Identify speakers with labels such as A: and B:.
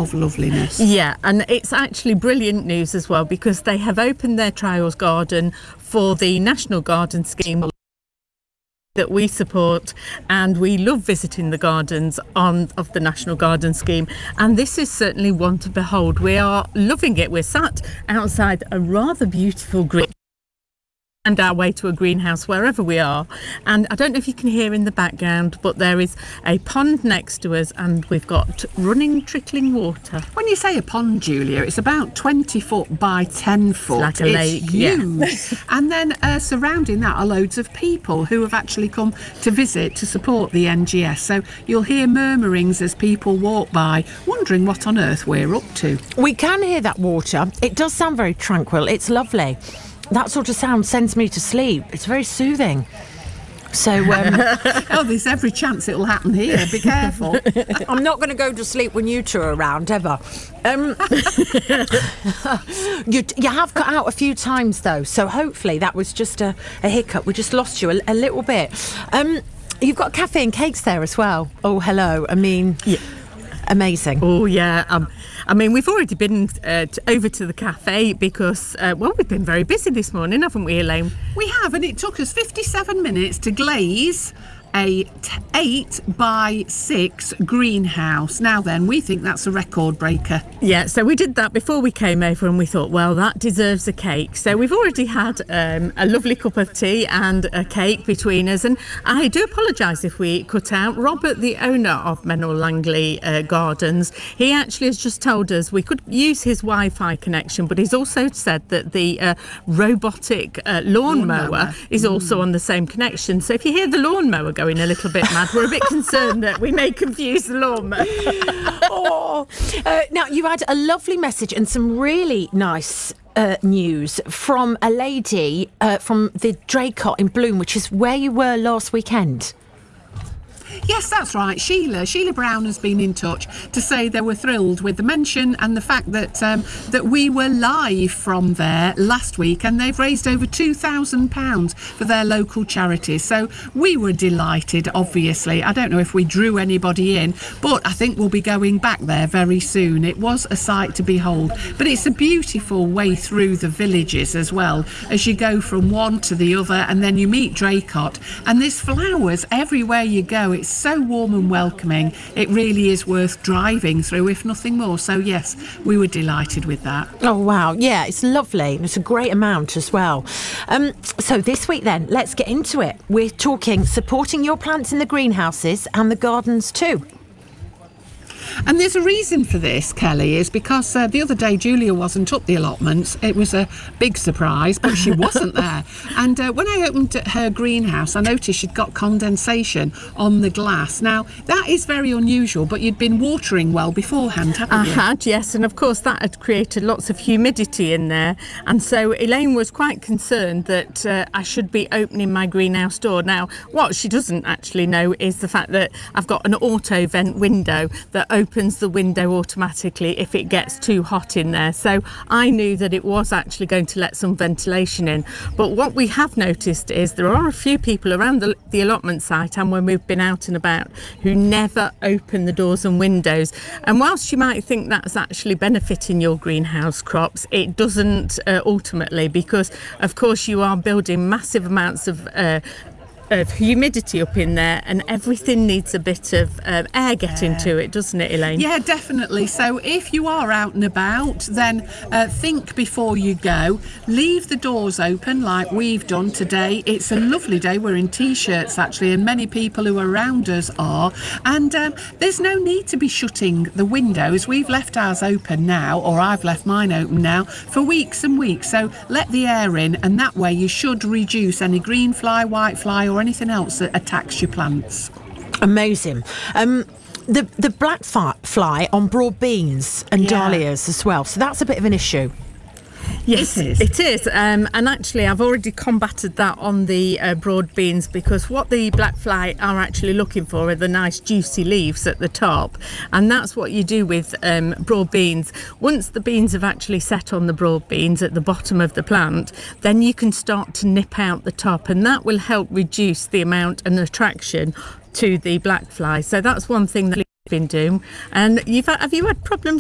A: of loveliness.
B: Yeah, and it's actually brilliant news as well, because they have opened their trials garden for the National Garden Scheme that we support, and we love visiting the gardens of the National Garden Scheme, and this is certainly one to behold. We are loving it. We're sat outside a rather beautiful green and our way to a greenhouse wherever we are, and I don't know if you can hear in the background, but there is a pond next to us and we've got running, trickling water.
A: When you say a pond, Julia, it's about 20 foot by 10 foot.
B: Like a lake,
A: huge. And then surrounding that are loads of people who have actually come to visit to support the NGS. So you'll hear murmurings as people walk by, wondering what on earth we're up to.
C: We can hear that water. It does sound very tranquil. It's lovely. That sort of sound sends me to sleep. It's very soothing. So,
A: oh, there's every chance it'll happen here. Be careful.
C: I'm not going to go to sleep when you two are around, ever. You have cut out a few times, though, so hopefully that was just a hiccup. We just lost you a little bit. You've got cafe and cakes there as well. Oh, hello. I mean... Yeah. Amazing.
B: Oh, yeah. I mean, we've already been over to the cafe because, we've been very busy this morning, haven't we, Elaine?
A: We have, and it took us 57 minutes to glaze a 8 by 6 greenhouse. Now then, we think that's a record breaker.
B: Yeah, so we did that before we came over and we thought, well, that deserves a cake. So we've already had a lovely cup of tea and a cake between us, and I do apologise if we cut out Robert, the owner of Menor Langley Gardens. He actually has just told us we could use his Wi-Fi connection, but he's also said that the robotic lawnmower is also on the same connection. So if you hear the lawnmower going a little bit mad, we're a bit concerned that we may confuse the lawnmower.
C: Now, you had a lovely message and some really nice news from a lady from the Draycott in Bloom, which is where you were last weekend.
A: Yes, that's right. Sheila Brown has been in touch to say they were thrilled with the mention and the fact that that we were live from there last week, and they've raised over £2,000 for their local charities. So we were delighted, obviously. I don't know if we drew anybody in, but I think we'll be going back there very soon. It was a sight to behold, but it's a beautiful way through the villages as well, as you go from one to the other, and then you meet Draycott, and there's flowers everywhere you go. It's so warm and welcoming. It really is worth driving through, if nothing more. So yes, we were delighted with that.
C: Oh wow, yeah, it's lovely. It's a great amount as well. So this week then, let's get into it. We're talking supporting your plants in the greenhouses and the gardens too.
A: And there's a reason for this, Kelly, is because the other day Julia wasn't up the allotments. It was a big surprise, but she wasn't there. And when I opened her greenhouse, I noticed she'd got condensation on the glass. Now, that is very unusual, but you'd been watering well beforehand, haven't you?
B: I had, yes, and of course that had created lots of humidity in there. And so Elaine was quite concerned that I should be opening my greenhouse door. Now, what she doesn't actually know is the fact that I've got an auto vent window that opens the window automatically if it gets too hot in there. So I knew that it was actually going to let some ventilation in. But what we have noticed is there are a few people around the allotment site and when we've been out and about who never open the doors and windows. And whilst you might think that's actually benefiting your greenhouse crops, it doesn't ultimately, because of course you are building massive amounts of humidity up in there, and everything needs a bit of air getting to it, doesn't it, Elaine?
A: Yeah, definitely. So if you are out and about, then think before you go. Leave the doors open like we've done today. It's a lovely day. We're in t-shirts actually, and many people who are around us are, and there's no need to be shutting the windows. We've left ours open now, or I've left mine open now for weeks and weeks, so let the air in, and that way you should reduce any green fly, white fly or anything else that attacks your plants.
C: Amazing. The black fly on broad beans and dahlias as well, so that's a bit of an issue.
B: Yes, it is. And actually, I've already combated that on the broad beans, because what the black fly are actually looking for are the nice juicy leaves at the top. And that's what you do with broad beans. Once the beans have actually set on the broad beans at the bottom of the plant, then you can start to nip out the top, and that will help reduce the amount and attraction to the black fly. So that's one thing that we've been doing. And have you had problems